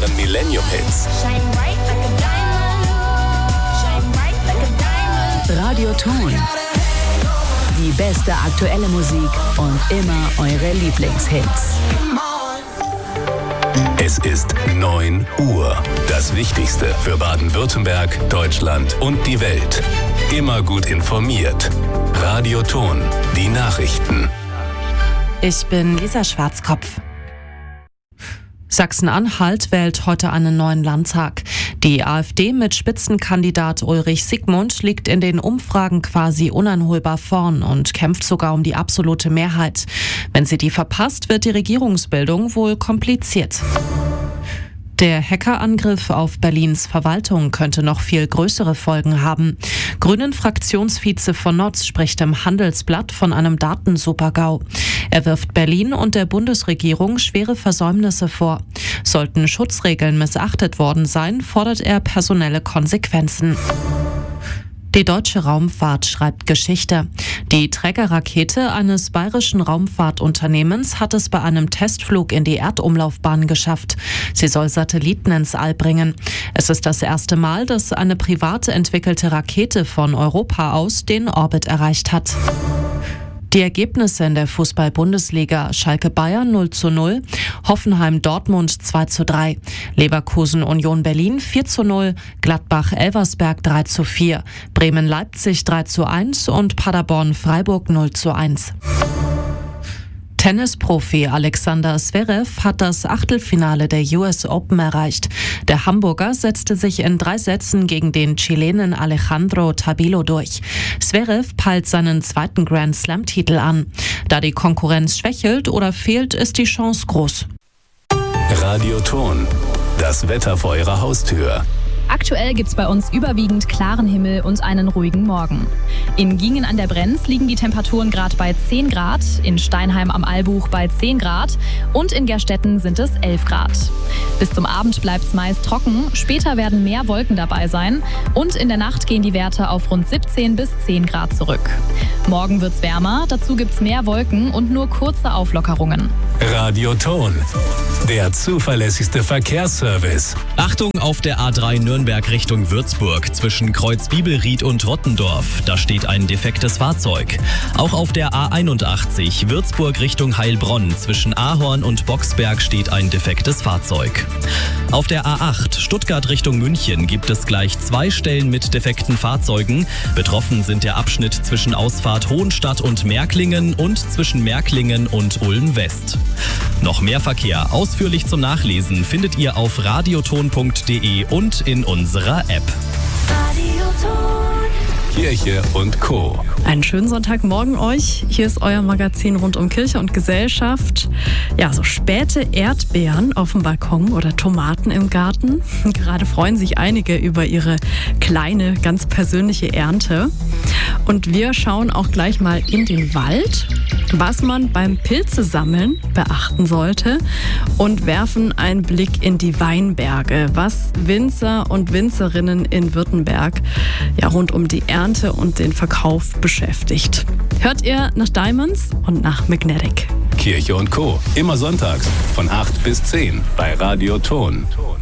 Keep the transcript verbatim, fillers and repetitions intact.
unseren Millennium-Hits. Radioton. Die beste aktuelle Musik und immer eure Lieblingshits. Es ist neun Uhr. Das Wichtigste für Baden-Württemberg, Deutschland und die Welt. Immer gut informiert. Radioton. Die Nachrichten. Ich bin Lisa Schwarzkopf. Sachsen-Anhalt wählt heute einen neuen Landtag. Die AfD mit Spitzenkandidat Ulrich Siegmund liegt in den Umfragen quasi uneinholbar vorn und kämpft sogar um die absolute Mehrheit. Wenn sie die verpasst, wird die Regierungsbildung wohl kompliziert. Der Hackerangriff auf Berlins Verwaltung könnte noch viel größere Folgen haben. Grünen-Fraktionsvize von Notz spricht im Handelsblatt von einem Datensupergau. Er wirft Berlin und der Bundesregierung schwere Versäumnisse vor. Sollten Schutzregeln missachtet worden sein, fordert er personelle Konsequenzen. Die deutsche Raumfahrt schreibt Geschichte. Die Trägerrakete eines bayerischen Raumfahrtunternehmens hat es bei einem Testflug in die Erdumlaufbahn geschafft. Sie soll Satelliten ins All bringen. Es ist das erste Mal, dass eine privat entwickelte Rakete von Europa aus den Orbit erreicht hat. Die Ergebnisse in der Fußball-Bundesliga: Schalke Bayern null zu null, Hoffenheim Dortmund zwei zu drei, Leverkusen Union Berlin vier zu null, Gladbach Elversberg drei zu vier, Bremen Leipzig drei zu eins und Paderborn Freiburg null zu eins. Tennisprofi Alexander Zverev hat das Achtelfinale der U S Open erreicht. Der Hamburger setzte sich in drei Sätzen gegen den Chilenen Alejandro Tabilo durch. Zverev peilt seinen zweiten Grand Slam-Titel an. Da die Konkurrenz schwächelt oder fehlt, ist die Chance groß. Radioton. Das Wetter vor Ihrer Haustür. Aktuell gibt's bei uns überwiegend klaren Himmel und einen ruhigen Morgen. In Gingen an der Brenz liegen die Temperaturen gerade bei zehn Grad, in Steinheim am Albuch bei zehn Grad und in Gerstetten sind es elf Grad. Bis zum Abend bleibt's meist trocken, später werden mehr Wolken dabei sein und in der Nacht gehen die Werte auf rund siebzehn bis zehn Grad zurück. Morgen wird's wärmer, dazu gibt's mehr Wolken und nur kurze Auflockerungen. Radioton. Der zuverlässigste Verkehrsservice. Achtung auf der A drei Nürnberg Richtung Würzburg zwischen Kreuz Bibelried und Rottendorf. Da steht ein defektes Fahrzeug. Auch auf der A einundachtzig Würzburg Richtung Heilbronn zwischen Ahorn und Boxberg steht ein defektes Fahrzeug. Auf der A acht Stuttgart Richtung München gibt es gleich zwei Stellen mit defekten Fahrzeugen. Betroffen sind der Abschnitt zwischen Ausfahrt Hohenstadt und Märklingen und zwischen Märklingen und Ulm West. Noch mehr Verkehr ausführlich zum Nachlesen findet ihr auf radioton punkt de und in unserer App. Kirche und Co. Einen schönen Sonntagmorgen euch. Hier ist euer Magazin rund um Kirche und Gesellschaft. Ja, so späte Erdbeeren auf dem Balkon oder Tomaten im Garten. Gerade freuen sich einige über ihre kleine, ganz persönliche Ernte. Und wir schauen auch gleich mal in den Wald, was man beim Pilzesammeln beachten sollte und werfen einen Blick in die Weinberge, was Winzer und Winzerinnen in Württemberg ja rund um die Ernte und den Verkauf beschäftigt. Hört ihr nach Diamonds und nach Magnetic. Kirche und Co. Immer sonntags von acht bis zehn bei Radioton.